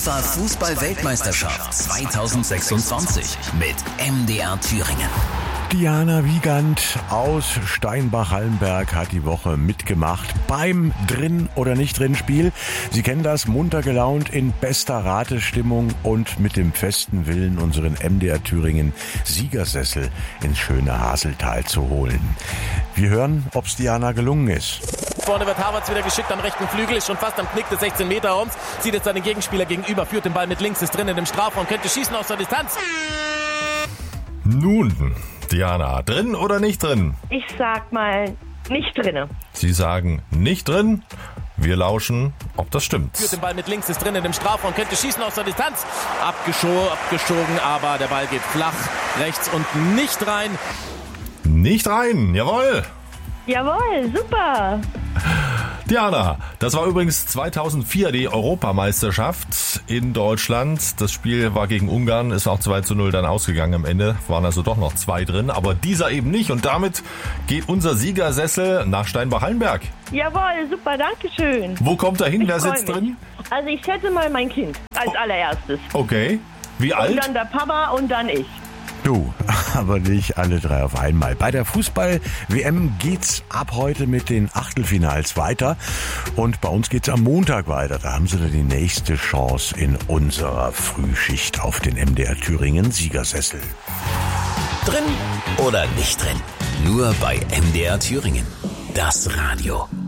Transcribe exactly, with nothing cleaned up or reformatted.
FIFA Fußball-Weltmeisterschaft zweitausendsechsundzwanzig mit M D R Thüringen. Diana Wiegand aus Steinbach-Hallenberg hat die Woche mitgemacht beim Drin- oder Nicht-Drin-Spiel. Sie kennen das, munter gelaunt, in bester Ratestimmung und mit dem festen Willen, unseren M D R Thüringen Siegersessel ins schöne Haseltal zu holen. Wir hören, ob's Diana gelungen ist. Vorne wird Havertz wieder geschickt am rechten Flügel, ist schon fast am Knick des sechzehn Meter Raums, sieht jetzt seinen Gegenspieler gegenüber, führt den Ball mit links, ist drin in dem Strafraum, könnte schießen aus der Distanz. Nun, Diana, drin oder nicht drin? Ich sag mal, nicht drinne. Sie sagen nicht drin. Wir lauschen, ob das stimmt. Führt den Ball mit links, ist drin in dem Strafraum, könnte schießen aus der Distanz. Abgescho- abgeschoben, aber der Ball geht flach rechts und nicht rein. Nicht rein, jawohl. Jawohl, super. Diana, das war übrigens zweitausendvier die Europameisterschaft in Deutschland. Das Spiel war gegen Ungarn, ist auch zwei zu null dann ausgegangen am Ende. Waren also doch noch zwei drin, aber dieser eben nicht. Und damit geht unser Siegersessel nach Steinbach-Hallenberg. Jawohl, super, danke schön. Wo kommt er hin? Ich Wer freu sitzt mich. drin? Also ich schätze mal mein Kind als allererstes. Okay. Wie Und alt? dann der Papa und dann ich. Du, aber nicht alle drei auf einmal. Bei der Fußball-W M geht's ab heute mit den Achtelfinals weiter. Und bei uns geht's am Montag weiter. Da haben Sie dann die nächste Chance in unserer Frühschicht auf den M D R Thüringen Siegersessel. Drin oder nicht drin? Nur bei M D R Thüringen. Das Radio.